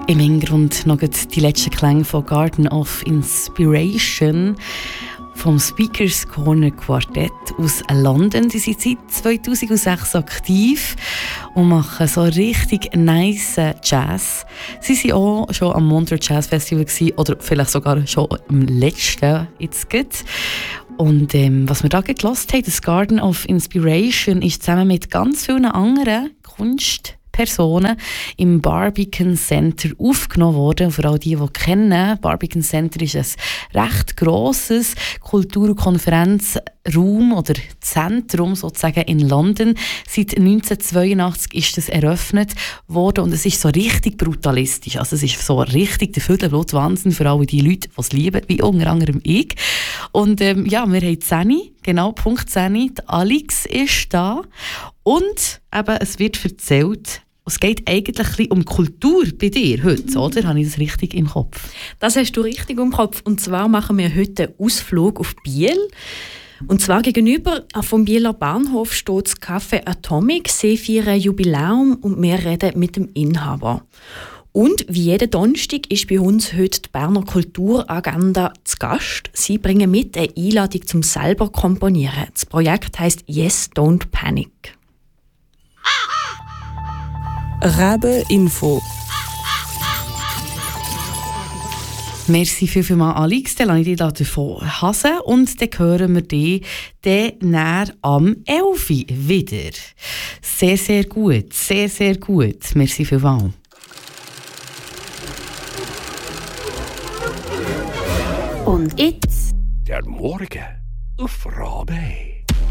Im Hintergrund noch die letzten Klänge von Garden of Inspiration vom Speakers Corner Quartett aus London. Sie sind seit 2006 aktiv und machen so richtig nice Jazz. Sie waren auch schon am Montreux Jazz Festival oder vielleicht sogar schon am letzten jetzt gut. Und was wir da gehört haben, das Garden of Inspiration, ist zusammen mit ganz vielen anderen Kunstpersonen im Barbican Center aufgenommen worden. Und für all die kennen, Barbican Center ist ein recht grosses Kultur- und Konferenzraum oder Zentrum sozusagen in London. Seit 1982 ist das eröffnet worden und es ist so richtig brutalistisch. Also es ist so richtig der Viertelblut-Wahnsinn für alle die Leute, die es lieben, wie unter anderem ich. Und ja, wir haben 10, genau, Punkt 10, die Alex ist da und eben, es wird erzählt, es geht eigentlich ein bisschen um Kultur bei dir heute, oder? Habe ich das richtig im Kopf? Das hast du richtig im Kopf. Und zwar machen wir heute einen Ausflug auf Biel. Und zwar gegenüber vom Bieler Bahnhof steht das Café Atomic. Sie feiern Jubiläum und wir reden mit dem Inhaber. Und wie jeden Donnerstag ist bei uns heute die Berner Kulturagenda zu Gast. Sie bringen mit eine Einladung zum selber komponieren. Das Projekt heisst Yes, Don't Panic. Rabe Info. Merci vielmals, Alex. Dann lasse ich dich davon hasen und dann hören wir dich näher am 11 wieder. Sehr, sehr gut. Sehr, sehr gut. Merci vielmals. Und jetzt? Der Morgen auf Rabe.